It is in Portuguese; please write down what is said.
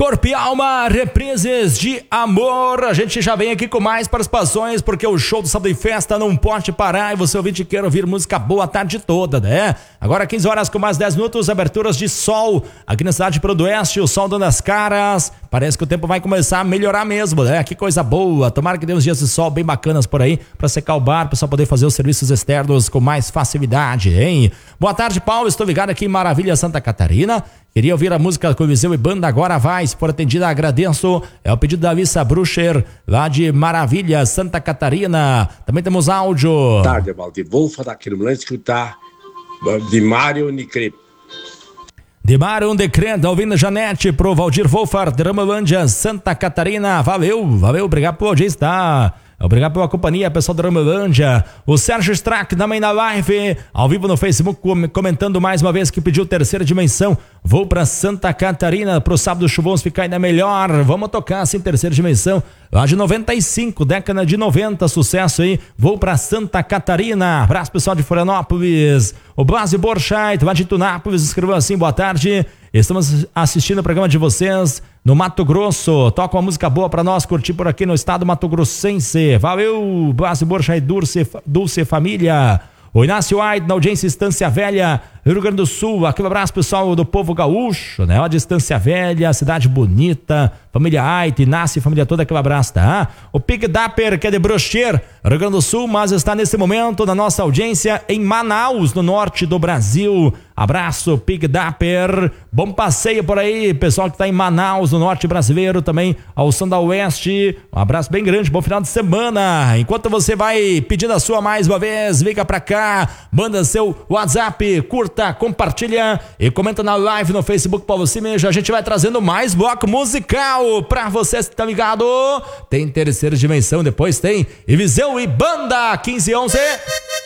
Corpo e Alma, reprises de amor. A gente já vem aqui com mais participações, porque o show do Sábado em Festa não pode parar e você ouvinte quer ouvir música boa a tarde toda, né? Agora 15 horas com mais 10 minutos, aberturas de sol aqui na cidade de Prodoeste, o sol dando as caras. Parece que o tempo vai começar a melhorar mesmo, né? Que coisa boa. Tomara que tenha uns dias de sol bem bacanas por aí, pra secar o bar, pra só poder fazer os serviços externos com mais facilidade, hein? Boa tarde, Paulo. Estou ligado aqui em Maravilha, Santa Catarina. Queria ouvir a música Coliseu e Banda, agora vai. Se for atendida, agradeço. É o pedido da Vissa Brucher, lá de Maravilha, Santa Catarina. Também temos áudio. Boa tarde, Valdir. Vou falar aqui no escutar de Mário Nicre. De Mário Decreto, ouvindo Janete pro Valdir Wolfart, Dramalândia, Santa Catarina. Valeu, obrigado por audiência, tá? Obrigado pela companhia, pessoal da Dramalândia. O Sérgio Strack também na live, ao vivo no Facebook, comentando mais uma vez que pediu terceira dimensão. Vou pra Santa Catarina, pro sábado chuvoso ficar ainda melhor. Vamos tocar assim, terceira dimensão. Lá de 95, década de 90, sucesso aí. Vou pra Santa Catarina. Abraço, pessoal de Florianópolis. O Blasio Borcheit, lá de Tunápolis, escreveu assim: boa tarde. Estamos assistindo o programa de vocês no Mato Grosso. Toca uma música boa pra nós curtir por aqui no estado mato-grossense. Valeu, Blasio Borcheit, Dulce Família. O Inácio White, na audiência Estância Velha, Rio Grande do Sul. Aquele abraço, pessoal do povo gaúcho, né? Ó, de Estância Velha, cidade bonita, família White, Inácio e família toda, aquele abraço, tá? O Pique Dapper, que é de Brocher, Rio Grande do Sul, mas está nesse momento na nossa audiência em Manaus, no norte do Brasil. Abraço, Pique Dapper. Bom passeio por aí, pessoal que está em Manaus, no norte brasileiro, também ao Sul da Oeste. Um abraço bem grande, bom final de semana. Enquanto você vai pedindo a sua mais uma vez, liga pra cá, manda seu WhatsApp, curta, compartilha e comenta na live no Facebook Paulo Simeja. A gente vai trazendo mais bloco musical pra você, tá ligado? Tem terceira dimensão, depois tem Eviseu e Banda 1511.